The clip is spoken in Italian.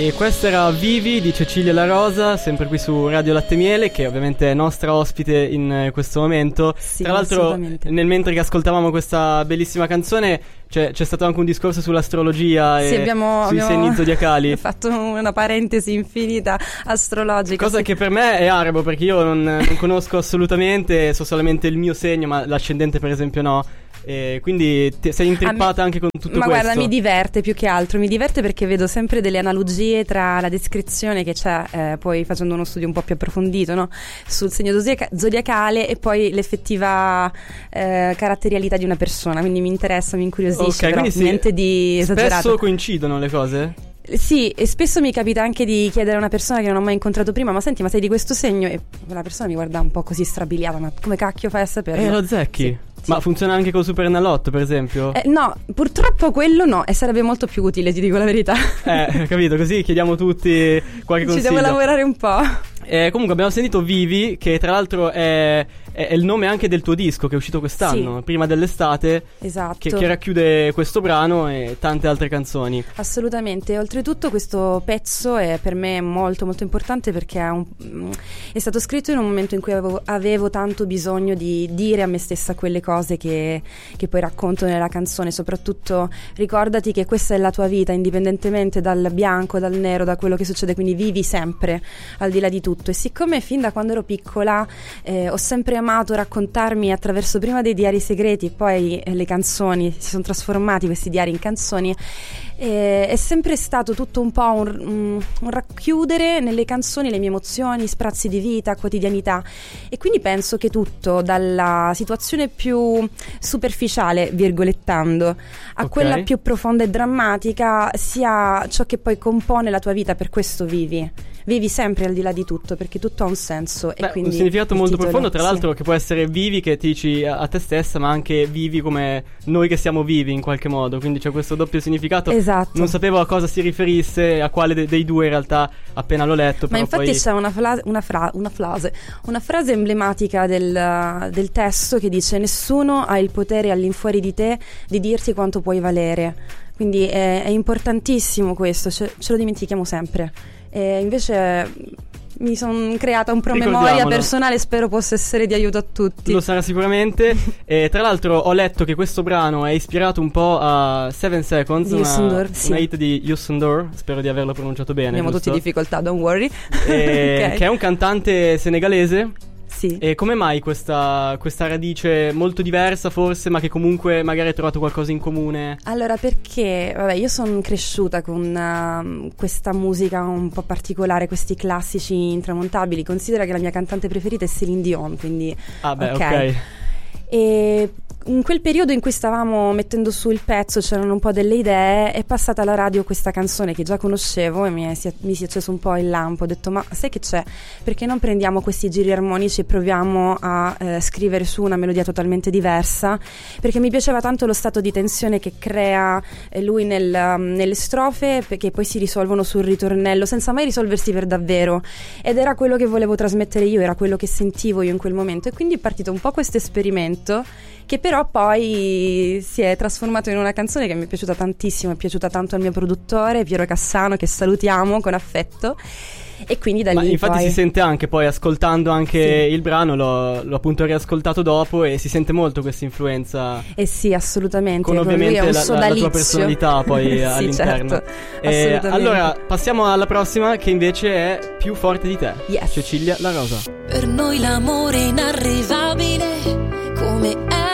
E questa era Vivi di Cecilia La Rosa, sempre qui su Radio Latte Miele, che ovviamente è nostra ospite in questo momento. Sì, tra l'altro, nel mentre che ascoltavamo questa bellissima canzone, c'è stato anche un discorso sull'astrologia sì, e sui segni zodiacali. Ho fatto una parentesi infinita astrologica. Cosa che per me è arabo, perché io non conosco assolutamente, so solamente il mio segno, ma l'ascendente per esempio no. E quindi sei intrippata anche con tutto ma questo. Guarda, mi diverte più che altro. Mi diverte perché vedo sempre delle analogie tra la descrizione che c'è, poi facendo uno studio un po' più approfondito, no? Sul segno zodiacale e poi l'effettiva caratterialità di una persona. Quindi mi interessa, mi incuriosisce, però niente di esagerato. Spesso coincidono le cose? Sì, e spesso mi capita anche di chiedere a una persona che non ho mai incontrato prima: ma senti, ma sei di questo segno? E la persona mi guarda un po' così strabiliata: ma come cacchio fai a saperlo? Lo zecchi? Sì. Ma funziona anche col Supernalotto, per esempio? No, purtroppo quello no, e sarebbe molto più utile, ti dico la verità. Capito, così chiediamo tutti qualche consiglio. Ci devo lavorare un po'. Comunque abbiamo sentito Vivi, che tra l'altro è il nome anche del tuo disco che è uscito quest'anno, sì, prima dell'estate. Esatto. Che racchiude questo brano e tante altre canzoni. Assolutamente. Oltretutto questo pezzo è per me molto molto importante perché è stato scritto in un momento in cui avevo tanto bisogno di dire a me stessa quelle cose che poi racconto nella canzone. Soprattutto ricordati che questa è la tua vita, indipendentemente dal bianco, dal nero, da quello che succede, quindi vivi sempre al di là di tutto. E siccome fin da quando ero piccola ho sempre amato raccontarmi attraverso prima dei diari segreti e poi le canzoni, si sono trasformati questi diari in canzoni, è sempre stato tutto un po' un racchiudere nelle canzoni le mie emozioni, sprazzi di vita, quotidianità, e quindi penso che tutto, dalla situazione più superficiale, virgolettando, a quella più profonda e drammatica, sia ciò che poi compone la tua vita. Per questo vivi sempre al di là di tutto, perché tutto ha un senso. E quindi un significato molto profondo, tra l'altro, sì, che può essere vivi, che ti dici a te stessa, ma anche vivi come noi che siamo vivi in qualche modo, quindi c'è questo doppio significato. Esatto. Non sapevo a cosa si riferisse, a quale dei due in realtà, appena l'ho letto. Ma però infatti poi c'è una frase emblematica del testo che dice: nessuno ha il potere all'infuori di te di dirti quanto puoi valere. Quindi è importantissimo questo, ce lo dimentichiamo sempre. E invece mi sono creata un promemoria personale, spero possa essere di aiuto a tutti. Lo sarà sicuramente. E tra l'altro ho letto che questo brano è ispirato un po' a 7 Seconds, una hit di Youssou N'Dour, spero di averlo pronunciato bene. Abbiamo tutti difficoltà, don't worry. Che è un cantante senegalese. Sì. E come mai questa radice molto diversa forse, ma che comunque magari hai trovato qualcosa in comune? Allora, perché io sono cresciuta con questa musica un po' particolare, questi classici intramontabili. Considera che la mia cantante preferita è Céline Dion, quindi ok. E in quel periodo in cui stavamo mettendo su il pezzo, c'erano un po' delle idee, è passata alla radio questa canzone che già conoscevo e mi si è acceso un po' il lampo. Ho detto: ma sai che c'è? Perché non prendiamo questi giri armonici e proviamo a scrivere su una melodia totalmente diversa? Perché mi piaceva tanto lo stato di tensione che crea lui nelle strofe, che poi si risolvono sul ritornello senza mai risolversi per davvero, ed era quello che volevo trasmettere io, era quello che sentivo io in quel momento. E quindi è partito un po' questo esperimento, che però poi si è trasformato in una canzone che mi è piaciuta tantissimo. È piaciuta tanto al mio produttore Piero Cassano, che salutiamo con affetto, e quindi da lì infatti poi si sente anche poi ascoltando anche il brano, l'ho appunto riascoltato dopo, e si sente molto questa influenza. Sì, assolutamente. Con ovviamente la tua personalità poi sì, all'interno. Certo, assolutamente. Allora passiamo alla prossima, che invece è Più forte di te, Cecilia La Rosa. Per noi l'amore è inarrivabile come è